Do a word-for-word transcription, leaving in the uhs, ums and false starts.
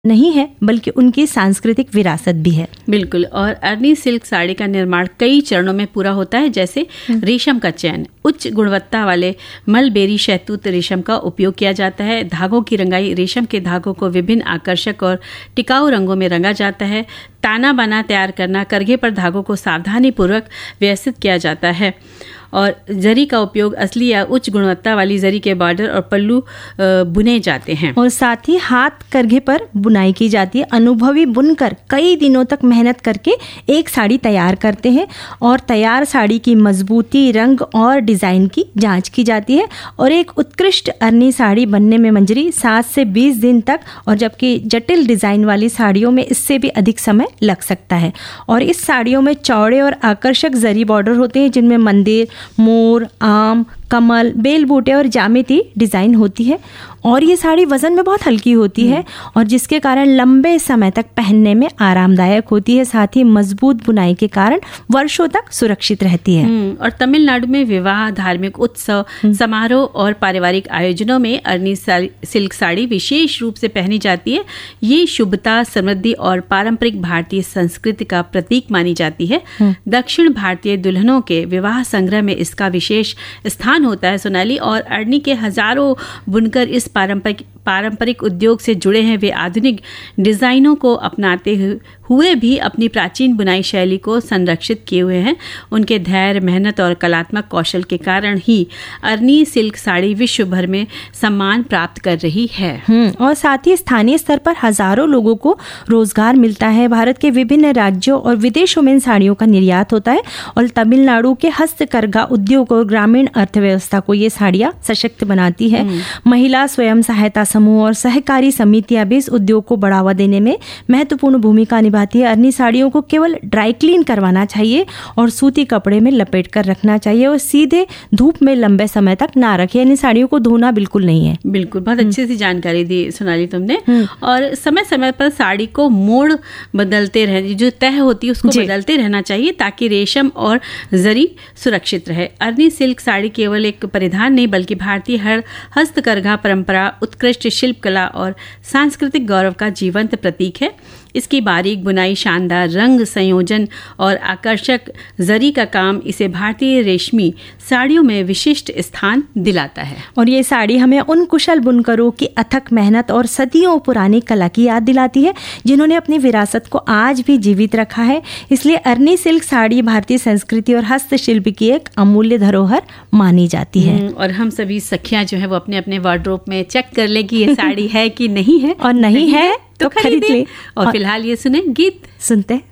नहीं है बल्कि उनकी सांस्कृतिक विरासत भी है। बिल्कुल। और अरनी सिल्क साड़ी का निर्माण कई चरणों में पूरा होता है, जैसे रेशम का चयन, उच्च गुणवत्ता वाले मलबेरी शहतूत रेशम का उपयोग किया जाता है। धागों की रंगाई, रेशम के धागों को विभिन्न आकर्षक और टिकाऊ रंगों में रंगा जाता है। ताना बाना तैयार करना, करघे पर धागों को सावधानी पूर्वक व्यवस्थित किया जाता है। और जरी का उपयोग असली या उच्च गुणवत्ता वाली जरी के बॉर्डर और पल्लू बुने जाते हैं। और साथ ही हाथ करघे पर बुनाई की जाती है। अनुभवी बुनकर कई दिनों तक मेहनत करके एक साड़ी तैयार करते हैं और तैयार साड़ी की मजबूती, रंग और डिज़ाइन की जांच की जाती है। और एक उत्कृष्ट अरनी साड़ी बनने में मंजरी सात से बीस दिन तक, और जबकि जटिल डिज़ाइन वाली साड़ियों में इससे भी अधिक समय लग सकता है। और इस साड़ियों में चौड़े और आकर्षक जरी बॉर्डर होते हैं, जिनमें मंदिर, मोर, आम, कमल, बेल बूटे और जामिति डिज़ाइन होती है। और ये साड़ी वज़न में बहुत हल्की होती है और जिसके कारण लंबे समय तक पहनने में आरामदायक होती है। साथ ही मजबूत बुनाई के कारण वर्षों तक सुरक्षित रहती है। और तमिलनाडु में विवाह, धार्मिक उत्सव, समारोह और पारिवारिक आयोजनों में अरनी सिल्क साड़ी विशेष रूप से पहनी जाती है। ये शुभता, समृद्धि और पारंपरिक भारतीय संस्कृति का प्रतीक मानी जाती है। दक्षिण भारतीय दुल्हनों के विवाह संग्रह में इसका विशेष स्थान होता है, सोनाली। और अरनी के हजारों बुनकर इस पारंपरिक पारंपरिक उद्योग से जुड़े हैं। वे आधुनिक डिज़ाइनों को अपनाते हुए भी अपनी प्राचीन बुनाई शैली को संरक्षित किए हुए हैं। उनके धैर्य, मेहनत और कलात्मक कौशल के कारण ही अरनी सिल्क साड़ी विश्व भर में सम्मान प्राप्त कर रही है। और साथ ही स्थानीय स्तर पर हजारों लोगों को रोजगार मिलता है। भारत के विभिन्न राज्यों और विदेशों में इन साड़ियों का निर्यात होता है और तमिलनाडु के हस्तकरघा उद्योग और ग्रामीण अर्थव्यवस्था को ये साड़ियाँ सशक्त बनाती है। महिला स्वयं सहायता समूह और सहकारी समितियां भी इस उद्योग को बढ़ावा देने में महत्वपूर्ण भूमिका निभाती है। अरनी साड़ियों को केवल ड्राई क्लीन करवाना चाहिए और सूती कपड़े में लपेट कर रखना चाहिए और सीधे धूप में लंबे समय तक ना रखें। यानी साड़ियों को धोना बिल्कुल नहीं है। बिल्कुल, बहुत अच्छी सी जानकारी दी सोनाली तुमने। और समय समय पर साड़ी को मोड़ बदलते रहने, जो तह होती है उसको बदलते रहना चाहिए ताकि रेशम और जरी सुरक्षित रहे। अरनी सिल्क साड़ी केवल एक परिधान नहीं बल्कि भारतीय हस्तकरघा परंपरा, उत्कृष्ट शिल्प कला और सांस्कृतिक गौरव का जीवंत प्रतीक है। इसकी बारीक बुनाई, शानदार रंग संयोजन और आकर्षक जरी का काम इसे भारतीय रेशमी साड़ियों में विशिष्ट स्थान दिलाता है। और ये साड़ी हमें उन कुशल बुनकरों की अथक मेहनत और सदियों पुरानी कला की याद दिलाती है, जिन्होंने अपनी विरासत को आज भी जीवित रखा है। इसलिए अरनी सिल्क साड़ी भारतीय संस्कृति और हस्तशिल्प की एक अमूल्य धरोहर मानी जाती है। और हम सभी सखियां जो है वो अपने अपने वार्डरोब में चेक कर ले कि ये साड़ी है कि नहीं है, और नहीं, नहीं है तो खरीद ले। और फिलहाल ये सुने गीत सुनते